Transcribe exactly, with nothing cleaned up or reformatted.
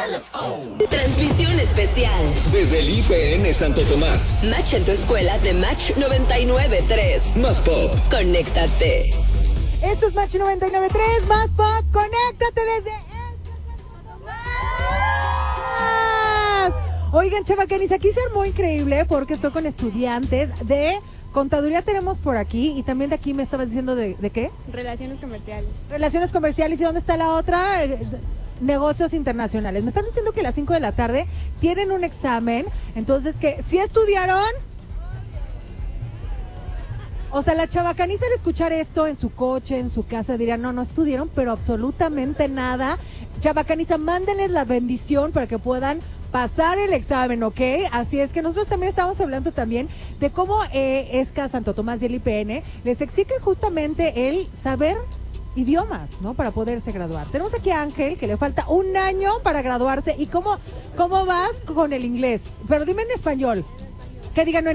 Transmisión especial desde el I P N Santo Tomás. Match en tu escuela de Match noventa y nueve punto tres. Más pop. Conéctate. Esto es Match noventa y nueve punto tres, Más pop. Conéctate desde... Oigan, chavacanis, aquí se armó increíble porque estoy con estudiantes de contaduría tenemos por aquí y también de aquí me estabas diciendo de, ¿de qué? Relaciones comerciales. Relaciones comerciales. ¿Y dónde está la otra? Eh, Negocios internacionales. Me están diciendo que a las cinco de la tarde tienen un examen, entonces que si estudiaron... O sea, la chavacaniza al escuchar esto en su coche, en su casa, dirían, no, no estudiaron, pero absolutamente nada. Chavacaniza, mándenles la bendición para que puedan pasar el examen, ¿ok? Así es que nosotros también estamos hablando también de cómo eh, ESCA, Santo Tomás y el I P N les exige justamente el saber idiomas, ¿no? Para poderse graduar. Tenemos aquí a Ángel, que le falta un año para graduarse. ¿Y cómo, cómo vas con el inglés? Pero dime en español. Que digan, no,